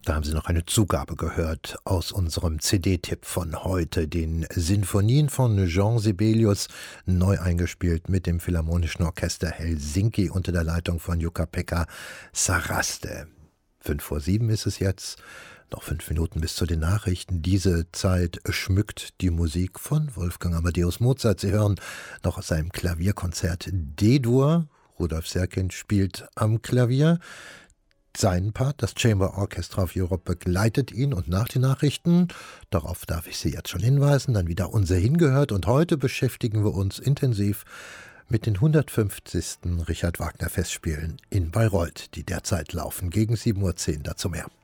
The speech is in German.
Da haben Sie noch eine Zugabe gehört aus unserem CD-Tipp von heute, den Sinfonien von Jean Sibelius, neu eingespielt mit dem Philharmonischen Orchester Helsinki unter der Leitung von Jukka-Pekka Saraste. 6:05 ist es jetzt, noch 5 Minuten bis zu den Nachrichten. Diese Zeit schmückt die Musik von Wolfgang Amadeus Mozart. Sie hören noch aus seinem Klavierkonzert D-Dur. Rudolf Serkin spielt am Klavier. Seinen Part, das Chamber Orchestra of Europe, begleitet ihn und nach den Nachrichten, darauf darf ich Sie jetzt schon hinweisen, dann wieder unser Hingehört und heute beschäftigen wir uns intensiv mit den 150. Richard Wagner Festspielen in Bayreuth, die derzeit laufen, gegen 7:10 Uhr, dazu mehr.